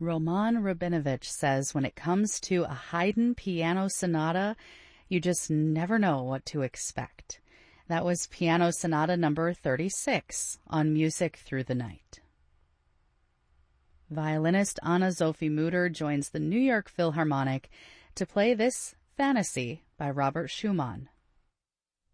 Roman Rabinovich says when it comes to a Haydn piano sonata, you just never know what to expect. That was Piano Sonata number 36 on Music Through the Night. Violinist Anna Sophie Mutter joins the New York Philharmonic to play this Fantasy by Robert Schumann.